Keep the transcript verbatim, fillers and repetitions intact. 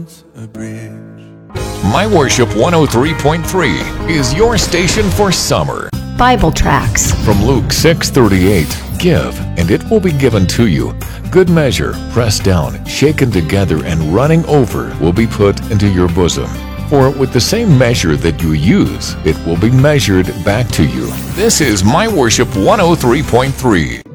a bridge. My Worship one oh three point three is your station for summer. Bible tracts From Luke six thirty-eight, give, and it will be given to you. Good measure, pressed down, shaken together, and running over will be put into your bosom. For with the same measure that you use, it will be measured back to you. This is My Worship one oh three point three.